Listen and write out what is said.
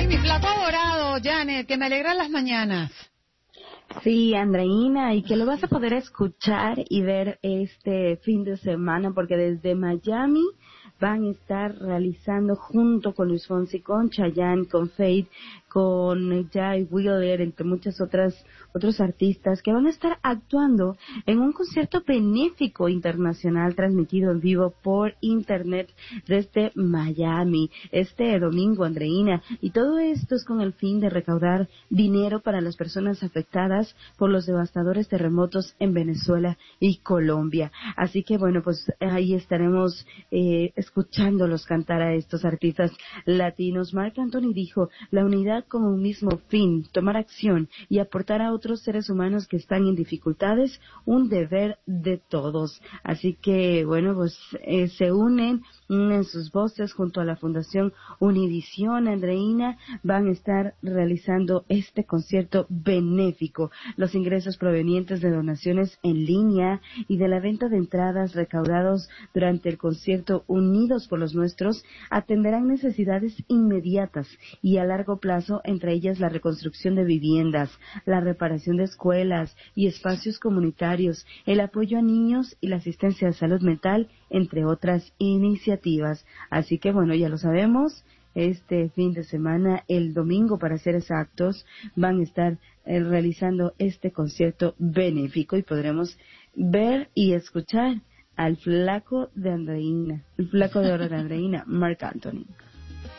Ay, mi flaco adorado, Janet, que me alegra las mañanas. Sí, Andreina, y que lo vas a poder escuchar y ver este fin de semana, porque desde Miami van a estar realizando junto con Luis Fonsi, con Chayanne, con Faith, con Jay Wheeler, entre muchas otros artistas que van a estar actuando en un concierto benéfico internacional transmitido en vivo por internet desde Miami este domingo, Andreina, y todo esto es con el fin de recaudar dinero para las personas afectadas por los devastadores terremotos en Venezuela y Colombia. Así que bueno, pues ahí estaremos escuchándolos cantar a estos artistas latinos. Marc Anthony dijo: la unidad como un mismo fin, tomar acción y aportar a otros seres humanos que están en dificultades, un deber de todos. Así que bueno, pues se unen sus voces junto a la Fundación Univisión, Andreina, van a estar realizando este concierto benéfico. Los ingresos provenientes de donaciones en línea y de la venta de entradas recaudados durante el concierto Unidos por los Nuestros atenderán necesidades inmediatas y a largo plazo, entre ellas la reconstrucción de viviendas, la reparación de escuelas y espacios comunitarios, el apoyo a niños y la asistencia de salud mental, entre otras iniciativas. Así que bueno, ya lo sabemos, este fin de semana, el domingo para ser exactos, van a estar realizando este concierto benéfico y podremos ver y escuchar al flaco de Andreina, el flaco de oro de Andreina, Marc Anthony.